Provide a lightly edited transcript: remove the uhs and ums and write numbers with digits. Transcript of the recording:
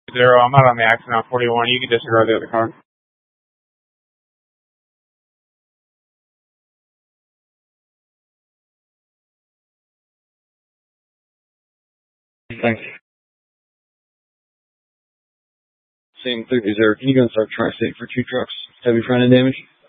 0, I'm not on the accident on 41. You can disregard the other car. Thanks. Same 30, can you go and start tri-state for 2 trucks? Heavy front end damage?